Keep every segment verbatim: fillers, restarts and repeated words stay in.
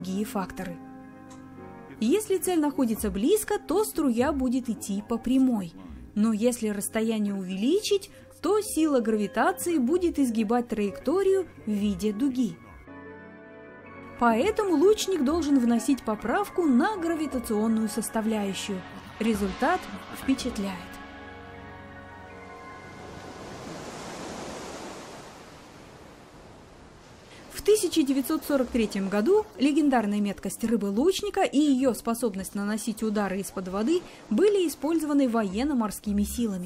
другие факторы. Если цель находится близко, то струя будет идти по прямой. Но если расстояние увеличить, то сила гравитации будет изгибать траекторию в виде дуги. Поэтому лучник должен вносить поправку на гравитационную составляющую. Результат впечатляет. В тысяча девятьсот сорок третьем году легендарная меткость рыбы-лучника и ее способность наносить удары из-под воды были использованы военно-морскими силами.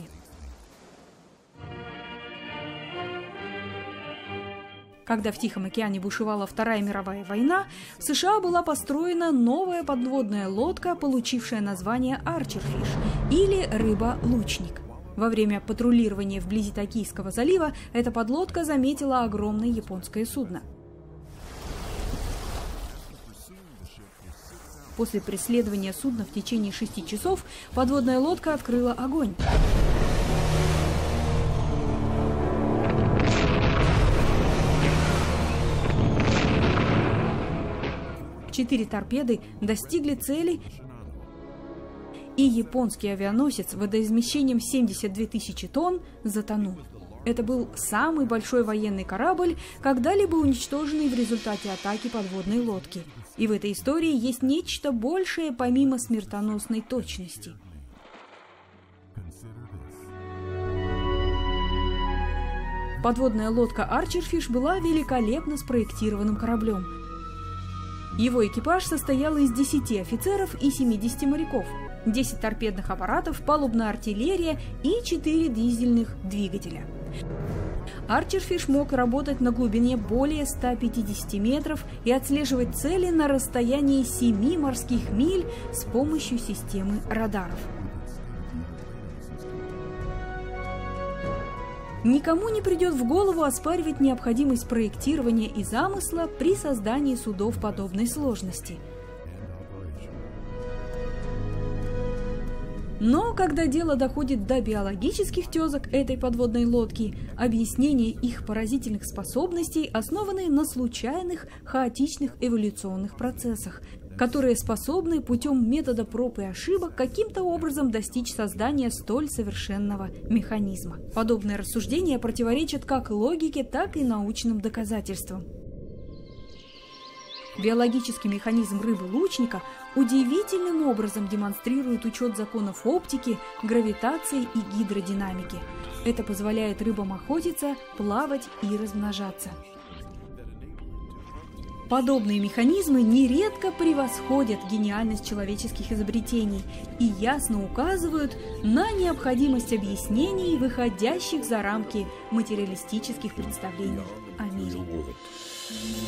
Когда в Тихом океане бушевала Вторая мировая война, в США была построена новая подводная лодка, получившая название «Арчерфиш» или «Рыба-лучник». Во время патрулирования вблизи Токийского залива эта подлодка заметила огромное японское судно. После преследования судна в течение шести часов подводная лодка открыла огонь. Четыре торпеды достигли цели, и японский авианосец водоизмещением семьдесят две тысячи тонн затонул. Это был самый большой военный корабль, когда-либо уничтоженный в результате атаки подводной лодки. И в этой истории есть нечто большее помимо смертоносной точности. Подводная лодка «Арчерфиш» была великолепно спроектированным кораблем. Его экипаж состоял из десяти офицеров и семидесяти моряков, десяти торпедных аппаратов, палубная артиллерия и четыре дизельных двигателя. «Арчерфиш» мог работать на глубине более ста пятидесяти метров и отслеживать цели на расстоянии семи морских миль с помощью системы радаров. Никому не придет в голову оспаривать необходимость проектирования и замысла при создании судов подобной сложности. Но когда дело доходит до биологических тезок этой подводной лодки, объяснение их поразительных способностей основаны на случайных, хаотичных эволюционных процессах, которые способны путем метода проб и ошибок каким-то образом достичь создания столь совершенного механизма. Подобные рассуждения противоречат как логике, так и научным доказательствам. Биологический механизм рыбы-лучника удивительным образом демонстрирует учет законов оптики, гравитации и гидродинамики. Это позволяет рыбам охотиться, плавать и размножаться. Подобные механизмы нередко превосходят гениальность человеческих изобретений и ясно указывают на необходимость объяснений, выходящих за рамки материалистических представлений о мире.